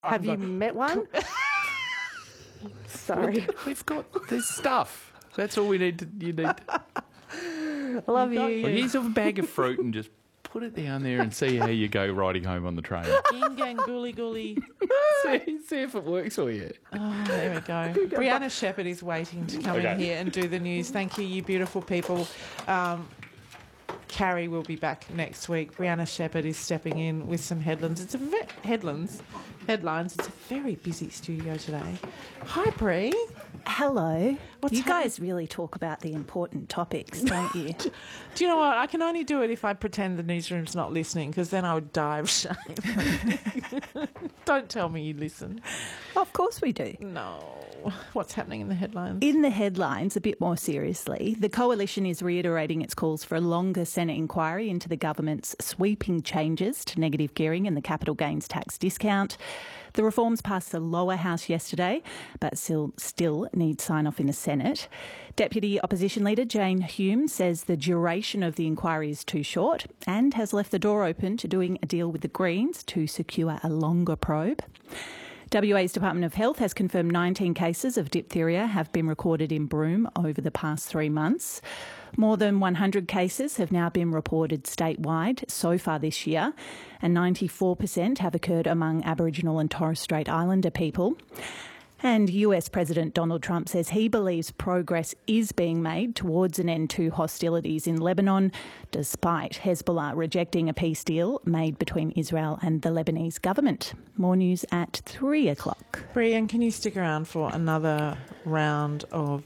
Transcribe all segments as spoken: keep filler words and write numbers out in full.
Have you met one? Sorry. We've got this stuff. That's all we need to, you need. I love you. Well, here's a bag of fruit and just put it down there and see how you go riding home on the train. Gang, gang, gooly, gooly. see, see if it works for you. Oh, there we go. Brianna Shepherd is waiting to come Okay. in here and do the news. Thank you, you beautiful people. Um, Carrie will be back next week. Brianna Shepherd is stepping in with some headlines. It's a ve- headlines, headlines. It's a very busy studio today. Hi, Bri. Hello. What's you happening? guys really talk about the important topics, don't you? Do you know what? I can only do it if I pretend the newsroom's not listening, because then I would die of shame. Don't tell me you listen. Of course we do. No. What's happening in the headlines? In the headlines, a bit more seriously, the Coalition is reiterating its calls for a longer Senate inquiry into the government's sweeping changes to negative gearing and the capital gains tax discount. The reforms passed the lower house yesterday, but still, still need sign-off in the Senate. Deputy Opposition Leader Jane Hume says the duration of the inquiry is too short and has left the door open to doing a deal with the Greens to secure a longer probe. W A's Department of Health has confirmed nineteen cases of diphtheria have been recorded in Broome over the past three months. More than one hundred cases have now been reported statewide so far this year, and ninety-four percent have occurred among Aboriginal and Torres Strait Islander people. And U S President Donald Trump says he believes progress is being made towards an end to hostilities in Lebanon, despite Hezbollah rejecting a peace deal made between Israel and the Lebanese government. More news at three o'clock. Brian, can you stick around for another round of...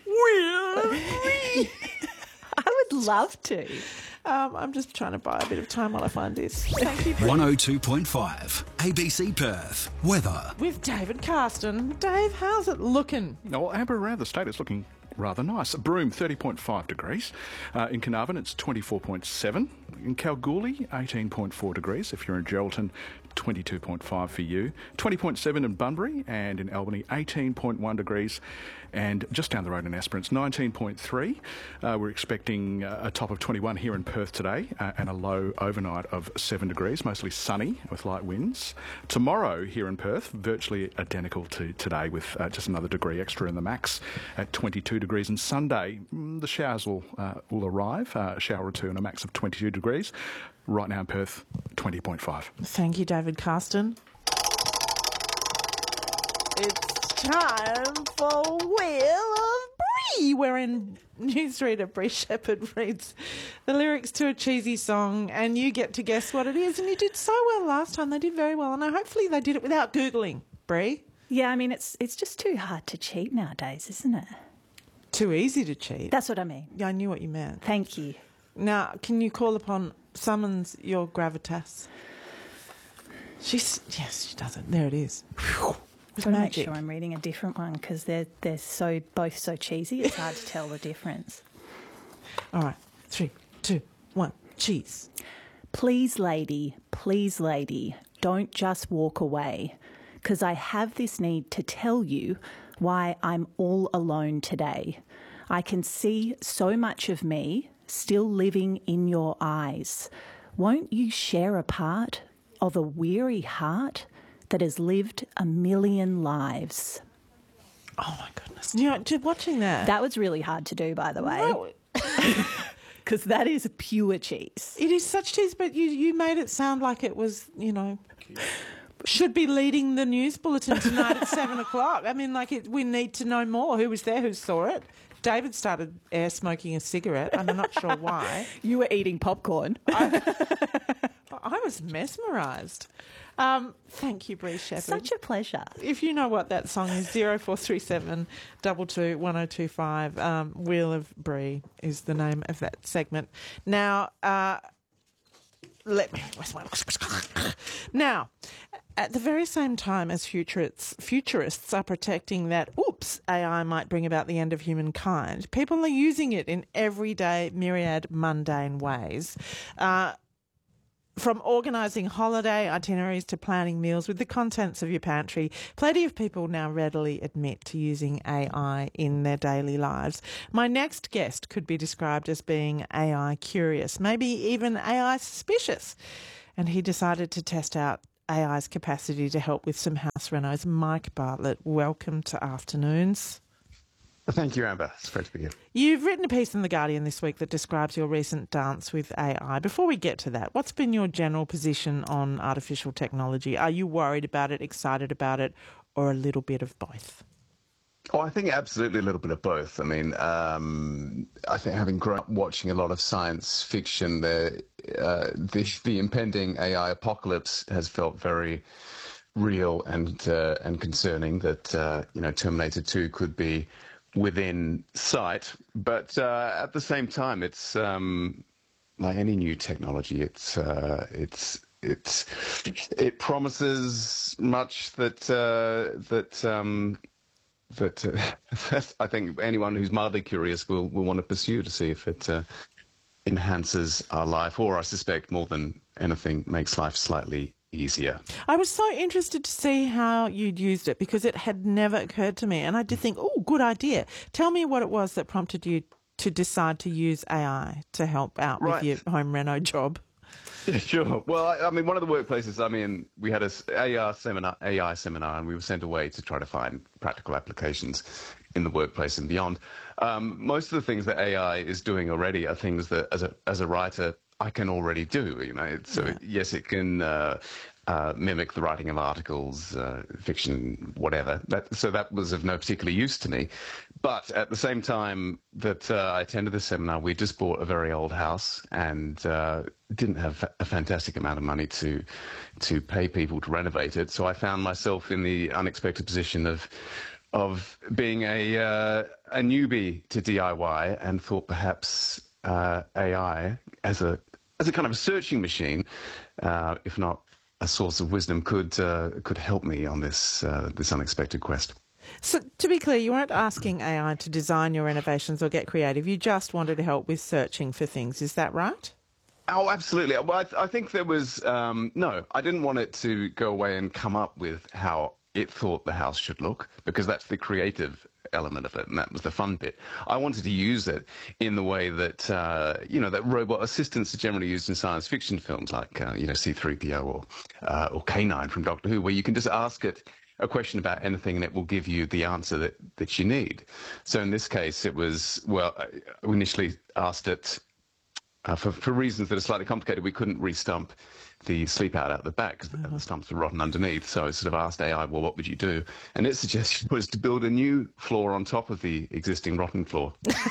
I would love to. Um, I'm just trying to buy a bit of time while I find this. Thank you. one oh two point five A B C Perth. Weather. With David Carston. Dave, how's it looking? Well, Amber, around the state, it's looking rather nice. Broome, thirty point five degrees. Uh, in Carnarvon, it's twenty-four point seven. In Kalgoorlie, eighteen point four degrees. If you're in Geraldton, twenty-two point five for you. twenty point seven in Bunbury, and in Albany, eighteen point one degrees. And just down the road in Esperance, nineteen point three. Uh, we're expecting uh, a top of twenty-one here in Perth today, uh, and a low overnight of seven degrees, mostly sunny with light winds. Tomorrow here in Perth, virtually identical to today, with uh, just another degree extra in the max at twenty-two degrees. And Sunday, mm, the showers will uh, will arrive, uh, a shower or two and a max of twenty-two degrees. Right now in Perth, twenty point five. Thank you, David Carston. It's time for Wheel of Brie, wherein newsreader Brie Shepherd reads the lyrics to a cheesy song and you get to guess what it is. And you did so well last time. They did very well. And hopefully they did it without Googling, Brie. Yeah, I mean, it's it's just too hard to cheat nowadays, isn't it? Too easy to cheat. That's what I mean. Yeah, I knew what you meant. Thank you. Now, can you call upon, summons your gravitas? She's, yes, she does it. There it is. With I want to make magic. sure I'm reading a different one because they're they're so both so cheesy. It's hard to tell the difference. All right, three, two, one, cheese. Please, lady, please, lady, don't just walk away, because I have this need to tell you why I'm all alone today. I can see so much of me still living in your eyes. Won't you share a part of a weary heart that has lived a million lives? Oh, my goodness. You know, just watching that. That was really hard to do, by the way, No, because that is pure cheese. it is such cheese, but you, you made it sound like it was, you know, should be leading the news bulletin tonight at seven o'clock. I mean, like, it, we need to know more. Who was there? Who saw it? David started air smoking a cigarette. I'm not sure why. You were eating popcorn. I, I was mesmerised. Um, thank you, Brie Shepherd. Such a pleasure. If you know what that song is, zero four three seven two two one zero two five. Um, Wheel of Brie is the name of that segment. Now, uh, let me. Now, at the very same time as futurists, futurists are protecting that, oops, A I might bring about the end of humankind, people are using it in everyday, myriad, mundane ways. Uh, From organising holiday itineraries to planning meals with the contents of your pantry, plenty of people now readily admit to using A I in their daily lives. My next guest could be described as being A I curious, maybe even A I suspicious. And he decided to test out A I's capacity to help with some house renos. Mike Bartlett, welcome to Afternoons. Thank you, Amber. It's great to be here. You've written a piece in The Guardian this week that describes your recent dance with A I. Before we get to that, what's been your general position on artificial technology? Are you worried about it, excited about it, or a little bit of both? Oh, I think absolutely a little bit of both. I mean, um, I think having grown up watching a lot of science fiction, the, uh, the, the impending A I apocalypse has felt very real and uh, and concerning. That uh, you know, Terminator two could be within sight, but uh, at the same time, it's um, like any new technology. It's uh, it's it's it promises much that uh, that. Um, That uh, I think anyone who's mildly curious will, will want to pursue to see if it uh, enhances our life, or I suspect more than anything makes life slightly easier. I was so interested to see how you'd used it because it had never occurred to me, and I did think, oh, good idea. Tell me what it was that prompted you to decide to use A I to help out Right. with your home reno job. Yeah, sure. Well, I, I mean, one of the workplaces I'm in, we had a s- A I seminar, A I seminar, and we were sent away to try to find practical applications in the workplace and beyond. Um, most of the things that A I is doing already are things that, as a as a writer, I can already do. You know, It's- so Yeah. yes, it can uh, uh, mimic the writing of articles, uh, fiction, whatever. That, so that was of no particular use to me. But at the same time that uh, I attended the seminar, we just bought a very old house and uh, didn't have a fantastic amount of money to to pay people to renovate it. So I found myself in the unexpected position of of being a uh, a newbie to D I Y, and thought perhaps uh, A I as a as a kind of a searching machine, uh, if not a source of wisdom, could uh, could help me on this uh, this unexpected quest. So, to be clear, you weren't asking A I to design your renovations or get creative. You just wanted to help with searching for things. Is that right? Oh, absolutely. Well, I, th- I think there was um, no. I didn't want it to go away and come up with how it thought the house should look, because that's the creative element of it, and that was the fun bit. I wanted to use it in the way that uh, you know that robot assistants are generally used in science fiction films, like uh, you know C three P O or uh, or K nine from Doctor Who, where you can just ask it a question about anything and it will give you the answer that, that you need. So in this case, it was, well, I initially asked it, uh, for, for reasons that are slightly complicated, we couldn't re-stump the sleep out out the back because the stumps were rotten underneath. So I sort of asked A I, well, what would you do? And its suggestion was to build a new floor on top of the existing rotten floor,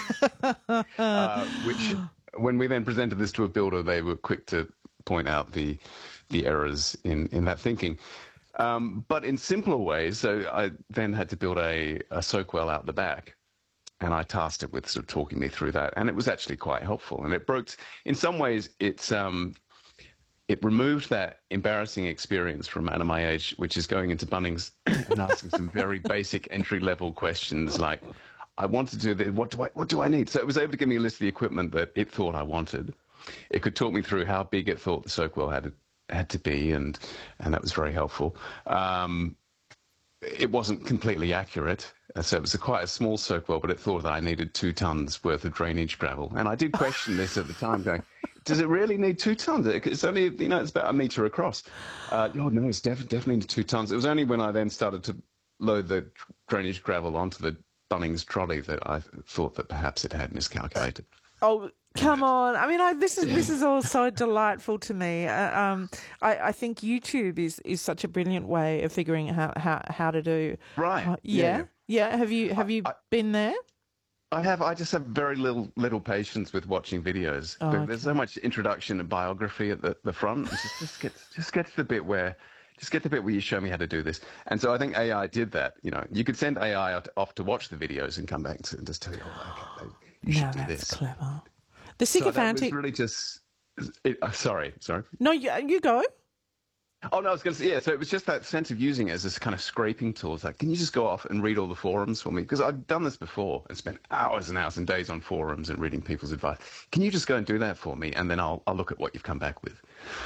uh, which when we then presented this to a builder, they were quick to point out the the errors in, in that thinking. Um, but in simpler ways, so I then had to build a, a soak well out the back, and I tasked it with sort of talking me through that, and it was actually quite helpful. And it broke, in some ways, it's um, it removed that embarrassing experience from Anna my age, which is going into Bunnings and asking some very basic entry-level questions like, I want to do this, what do I, what do I need? So it was able to give me a list of the equipment that it thought I wanted. It could talk me through how big it thought the soak well had to had to be, and and that was very helpful. Um, it wasn't completely accurate, so it was a quite a small soak well, but it thought that I needed two tons worth of drainage gravel, and I did question this at the time, going, does it really need two tons? It's only, you know, it's about a metre across. Uh, oh no, it's def- definitely need two tons. It was only when I then started to load the drainage gravel onto the Bunnings trolley that I thought that perhaps it had miscalculated. Oh, come on. I mean, I, this is this is all so delightful to me. Uh, um, I, I think YouTube is, is such a brilliant way of figuring out how, how, how to do. Right. Uh, yeah. yeah. Yeah. Have you have you I- been there? I have. I just have very little little patience with watching videos. Oh, There- okay. There's so much introduction and biography at the, the front. Just, just get just get to the bit where just get to the bit where you show me how to do this. And so I think A I did that. You know, you could send A I out- off to watch the videos and come back to, and just tell you, oh, okay, you should No, do that's this. clever. The So that was sycophantic. really just. It, uh, sorry, sorry. No, you, you go. Oh no, I was going to say, yeah. So it was just that sense of using it as this kind of scraping tool. It's like, can you just go off and read all the forums for me? Because I've done this before and spent hours and hours and days on forums and reading people's advice. Can you just go and do that for me, and then I'll I'll look at what you've come back with.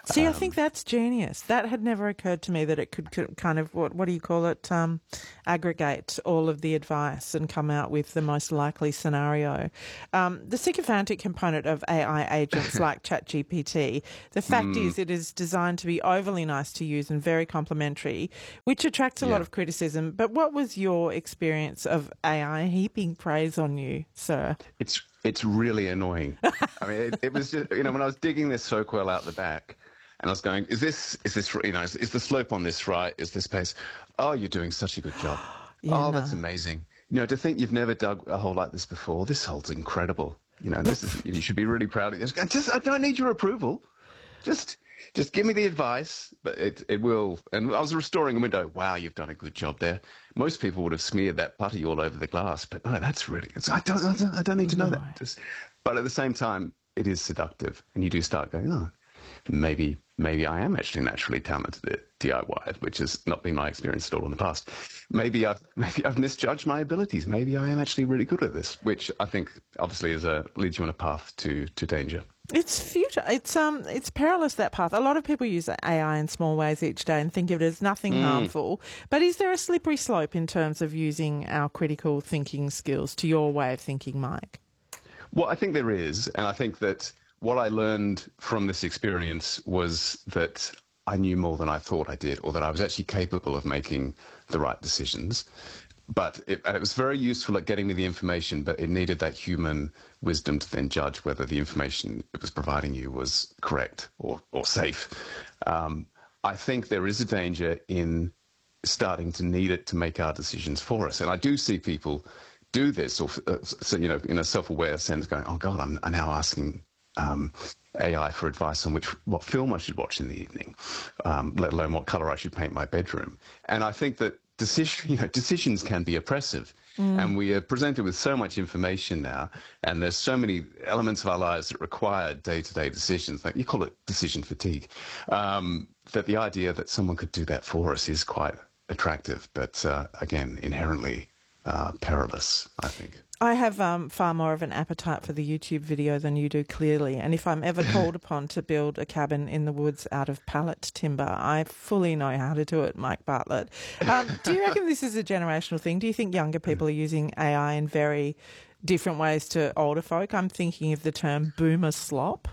See, I think that's genius. That had never occurred to me, that it could, could kind of, what what do you call it, um, aggregate all of the advice and come out with the most likely scenario. Um, the sycophantic component of A I agents like ChatGPT, the fact Mm. is it is designed to be overly nice to use and very complimentary, which attracts a Yeah. lot of criticism. But what was your experience of A I heaping praise on you, sir? It's it's really annoying. I mean, it, it was just, you know, when I was digging this soak-well out the back, and I was going, is this is this you know is, is the slope on this right? Is this pace? Oh, you're doing such a good job. Yeah, oh, no. that's amazing. You know, to think you've never dug a hole like this before. This hole's incredible. You know, this is you should be really proud of this. I just I don't need your approval. Just just give me the advice, but it it will. And I was restoring a window. Wow, you've done a good job there. Most people would have smeared that putty all over the glass, but no, that's really. It's, I don't I don't, I don't need to know No. that. Just, but at the same time, it is seductive, and you do start going, oh, maybe maybe I am actually naturally talented at D I Y, which has not been my experience at all in the past. Maybe I've maybe I've misjudged my abilities. Maybe I am actually really good at this, which I think obviously is a leads you on a path to to danger. It's futile. It's um, it's perilous, that path. A lot of people use A I in small ways each day and think of it as nothing Mm. harmful. But is there a slippery slope in terms of using our critical thinking skills to your way of thinking, Mike? Well, I think there is, and I think that what I learned from this experience was that I knew more than I thought I did, or that I was actually capable of making the right decisions. But it, and it was very useful at getting me the information, but it needed that human wisdom to then judge whether the information it was providing you was correct or, or safe. Um, I think there is a danger in starting to need it to make our decisions for us. And I do see people do this, or uh, so, you know, in a self-aware sense, going, "Oh God, I'm, I'm now asking um, A I for advice on which what film I should watch in the evening, um, let alone what color I should paint my bedroom." And I think that decision, you know, decisions can be oppressive, and we are presented with so much information now, and there's so many elements of our lives that require day-to-day decisions. Like you call it decision fatigue. Um, that the idea that someone could do that for us is quite attractive, but uh, again, inherently uh, perilous, I think. I have um, far more of an appetite for the YouTube video than you do, clearly. And if I'm ever called upon to build a cabin in the woods out of pallet timber, I fully know how to do it, Mike Bartlett. Um, do you reckon this is a generational thing? Do you think younger people are using A I in very different ways to older folk? I'm thinking of the term boomer slop.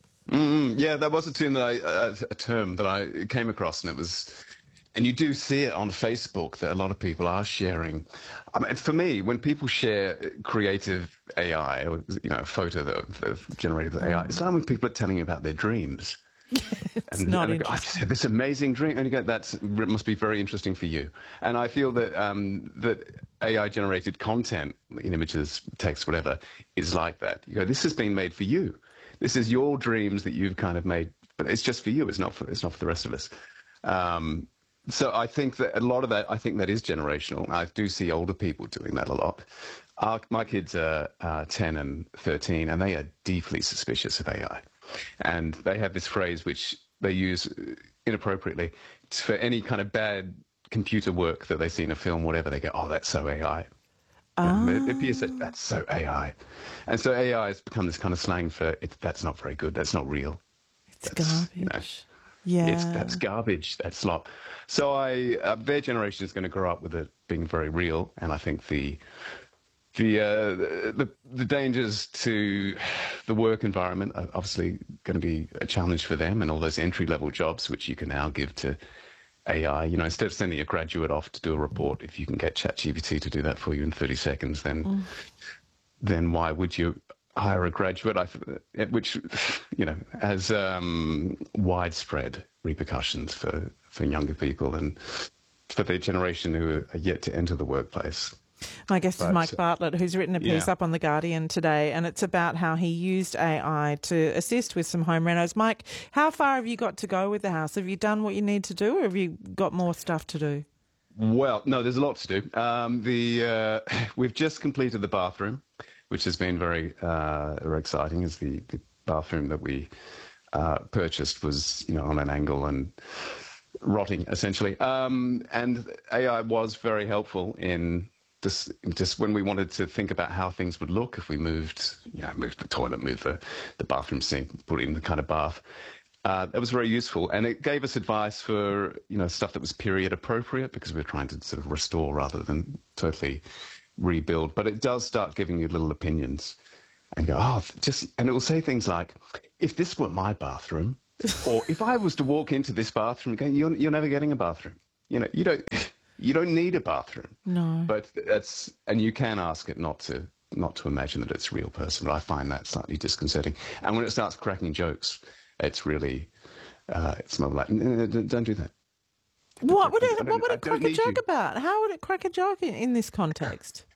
Mm, yeah, that was a term that I uh, a term that I came across, and it was, and you do see it on Facebook that a lot of people are sharing. I mean, for me, when people share creative A I, or you know, a photo that they've generated with A I, it's like when people are telling you about their dreams. It's and, not and I go, I interesting. just had this amazing dream, and you go, that's it must be very interesting for you. And I feel that um, that A I generated content, in images, text, whatever, is like that. You go, this has been made for you. This is your dreams that you've kind of made, but it's just for you. It's not for it's not for the rest of us. Um, so I think that a lot of that, I think that is generational. I do see older people doing that a lot. Our, my kids are uh, ten and thirteen, and they are deeply suspicious of A I. And they have this phrase which they use inappropriately for any kind of bad computer work that they see in a film, whatever. They go, "Oh, that's so A I." Um, it appears that that's so A I. And so A I has become this kind of slang for, it, that's not very good, that's not real. It's That's, garbage. you know, yeah. It's, that's garbage, that's slop. So I, uh, their generation is going to grow up with it being very real, and I think the the, uh, the the dangers to the work environment are obviously going to be a challenge for them, and all those entry-level jobs which you can now give to A I. You know, instead of sending a graduate off to do a report, if you can get ChatGPT to do that for you in thirty seconds, then mm. then why would you hire a graduate? I, which, you know, has um, widespread repercussions for, for younger people and for their generation who are yet to enter the workplace. My guest But, is Mike Bartlett, who's written a piece yeah. up on The Guardian today, and it's about how he used A I to assist with some home renos. Mike, how far have you got to go with the house? Have you done what you need to do, or have you got more stuff to do? Well, no, there's a lot to do. Um, the uh, we've just completed the bathroom, which has been very, uh, very exciting. As the, the bathroom that we uh, purchased was, you know, on an angle and rotting essentially. Um, and A I was very helpful in just, just when we wanted to think about how things would look if we moved, you know, moved the toilet, moved the, the bathroom sink, put it in the kind of bath. Uh, that was very useful, and it gave us advice for you know stuff that was period appropriate because we were trying to sort of restore rather than totally rebuild. But it does start giving you little opinions, and go oh just and it will say things like, if this were my bathroom, or if I was to walk into this bathroom, again, you're you're never getting a bathroom. You know you don't you don't need a bathroom. No, but that's and you can ask it not to not to imagine that it's a real person. But I find that slightly disconcerting. And when it starts cracking jokes, it's really, uh, it's not like, no, no, no, don't do that. What would it, what would I it don't crack a need joke you. about? How would it crack a joke in, in this context?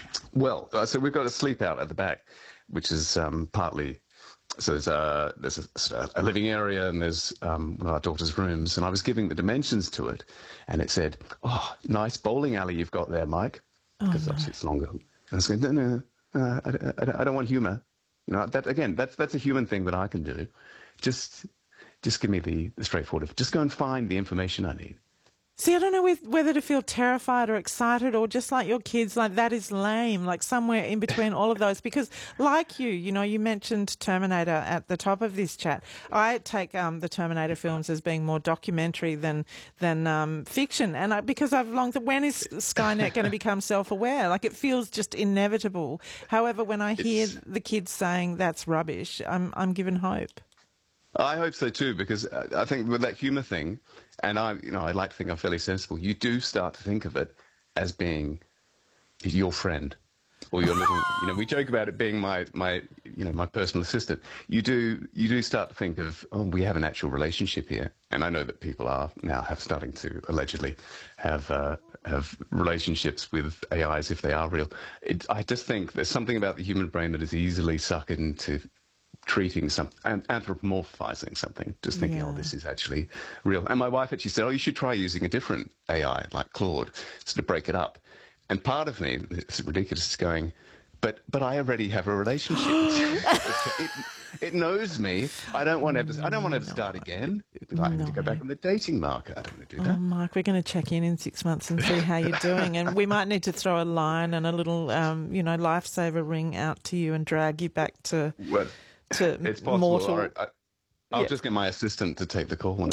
Well, uh, so we've got a sleep out at the back, which is um, partly, so there's, a, there's a, a living area and there's um, one of our daughter's rooms, and I was giving the dimensions to it, and it said, oh, nice bowling alley you've got there, Mike, because Oh, no. obviously it's longer. And I was going, no, no, no, I, I, I don't want humour. You know, that again, that's that's a human thing that I can do. Just, just give me the, the straightforward. Just go and find the information I need. See, I don't know with, whether to feel terrified or excited or just like your kids, like that is lame, like somewhere in between all of those. Because like you, you know, you mentioned Terminator at the top of this chat. I take um, the Terminator films as being more documentary than than um, fiction. And I, because I've long thought, when is Skynet going to become self-aware? Like it feels just inevitable. However, when I hear It's- the kids saying that's rubbish, I'm I'm given hope. I hope so too, because uh, I think with that humour thing, and I, you know, I like to think I'm fairly sensible. You do start to think of it as being your friend or your little. You know, we joke about it being my my you know my personal assistant. You do you do start to think of oh, we have an actual relationship here, and I know that people are now have starting to allegedly have uh, have relationships with A Is if they are real. It, I just think there's something about the human brain that is easily sucked into treating some and anthropomorphizing something, just thinking, Yeah. oh, this is actually real. And my wife actually said, oh, you should try using a different A I like Claude, so to break it up. And part of me, it's ridiculous, is going, but but I already have a relationship. it, it knows me. I don't want to. Have to I don't want to, have to start again. I have to go back on the dating market. I don't want to do Oh, that. Mike, we're going to check in in six months and see how you're doing. And we might need to throw a line and a little, um, you know, lifesaver ring out to you and drag you back to Well, to it's possible. mortal. All right, I, I'll Yeah. just get my assistant to take the call. When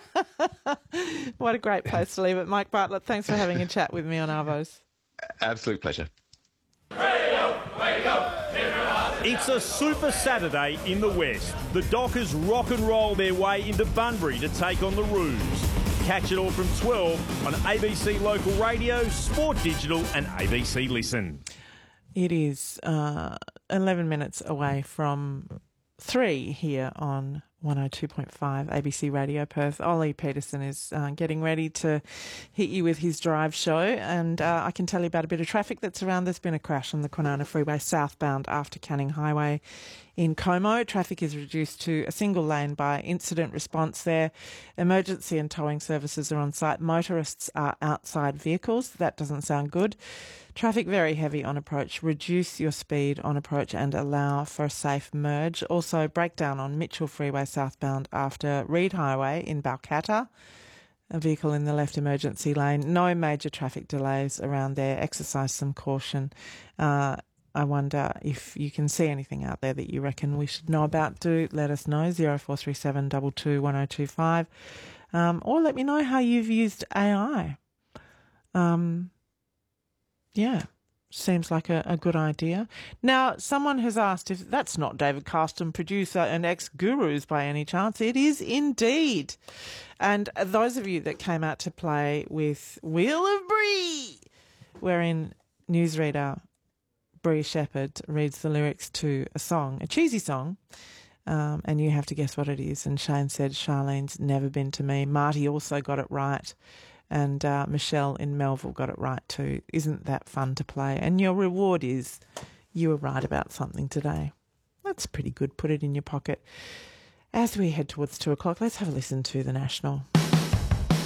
What a great place to leave it. Mike Bartlett, thanks for having a chat with me on Arvos. Absolute pleasure. It's a Super Saturday in the West. The Dockers rock and roll their way into Bunbury to take on the Roos. Catch it all from twelve on A B C Local Radio, Sport Digital and A B C Listen. It is uh, eleven minutes away from three here on one oh two point five A B C Radio Perth. Ollie Peterson is uh, getting ready to hit you with his drive show, and uh, I can tell you about a bit of traffic that's around. There's been a crash on the Kwinana Freeway southbound after Canning Highway in Como. Traffic is reduced to a single lane by incident response there. Emergency and towing services are on site. Motorists are outside vehicles. That doesn't sound good. Traffic very heavy on approach. Reduce your speed on approach and allow for a safe merge. Also, breakdown on Mitchell Freeway southbound after Reed Highway in Balcatta. A vehicle in the left emergency lane. No major traffic delays around there. Exercise some caution. Uh, I wonder if you can see anything out there that you reckon we should know about. Do let us know, zero four three seven two two one oh two five. Um, or let me know how you've used A I. Um... Yeah, seems like a, a good idea. Now, someone has asked if that's not David Carston, producer and ex-Gurus by any chance. It is indeed. And those of you that came out to play with Wheel of Brie, wherein newsreader Brie Shepherd reads the lyrics to a song, a cheesy song, um, and you have to guess what it is. And Shane said, Charlene's Never Been to Me. Marty also got it right. And uh, Michelle in Melville got it right too. Isn't that fun to play? And your reward is you were right about something today. That's pretty good. Put it in your pocket. As we head towards two o'clock, let's have a listen to The National.